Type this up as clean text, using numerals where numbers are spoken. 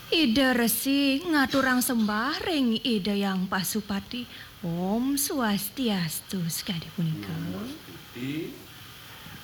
Ida Resi ngaturang sembah ring Ida Yang Pasupati. Om Swastiastu sekali punika. Namo Stuti.